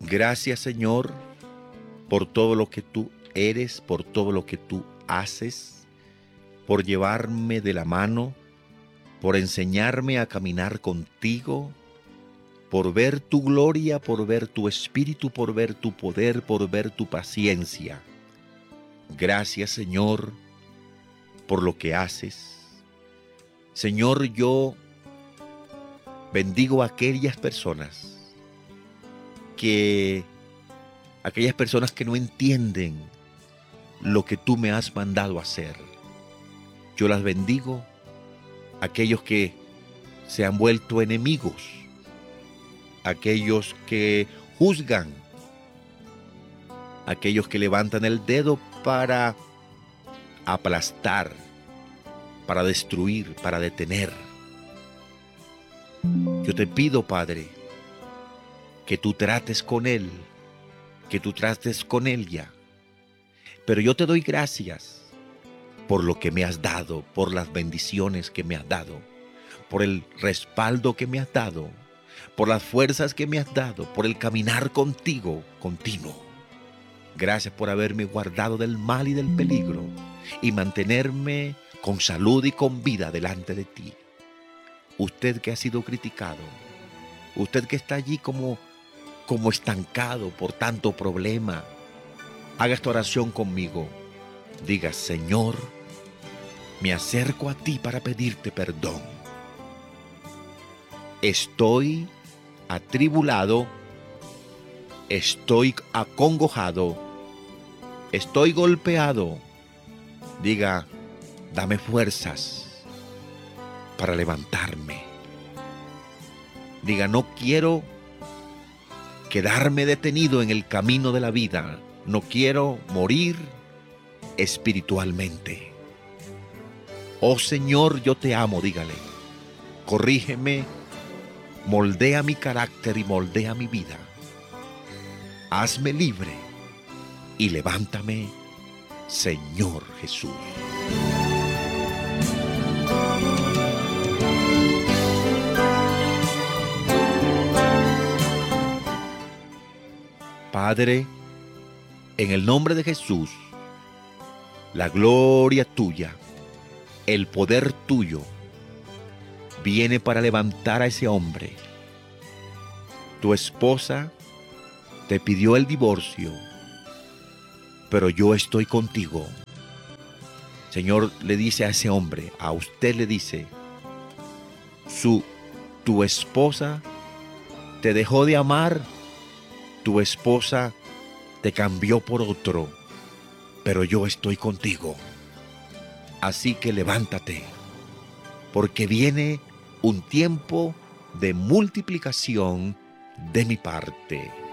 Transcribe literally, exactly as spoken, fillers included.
Gracias, Señor, por todo lo que tú eres, por todo lo que tú haces, por llevarme de la mano, por enseñarme a caminar contigo, por ver tu gloria, por ver tu espíritu, por ver tu poder, por ver tu paciencia. Gracias, Señor, por lo que haces. Señor, yo bendigo a aquellas personas que, aquellas personas que no entienden lo que tú me has mandado hacer. Yo las bendigo, aquellos que se han vuelto enemigos, aquellos que juzgan, aquellos que levantan el dedo para aplastar, para destruir, para detener. Yo te pido, Padre, que tú trates con él, que tú trates con ella. Pero yo te doy gracias por lo que me has dado, por las bendiciones que me has dado, por el respaldo que me has dado, por las fuerzas que me has dado, por el caminar contigo continuo. Gracias por haberme guardado del mal y del peligro y mantenerme con salud y con vida delante de ti. Usted que ha sido criticado, usted que está allí como, como estancado por tanto problema, haga esta oración conmigo. Diga: Señor, me acerco a ti para pedirte perdón. Estoy atribulado, estoy acongojado, estoy golpeado. Diga: dame fuerzas para levantarme. Diga: no quiero quedarme detenido en el camino de la vida. No quiero morir espiritualmente. Oh Señor, yo te amo, dígale. Corrígeme, moldea mi carácter y moldea mi vida. Hazme libre y levántame, Señor Jesús. Padre, en el nombre de Jesús, la gloria tuya, el poder tuyo, viene para levantar a ese hombre. Tu esposa te pidió el divorcio, pero yo estoy contigo. Señor, le dice a ese hombre, a usted le dice, su, tu esposa te dejó de amar, tu esposa te cambió por otro, pero yo estoy contigo. Así que levántate, porque viene un tiempo de multiplicación de mi parte.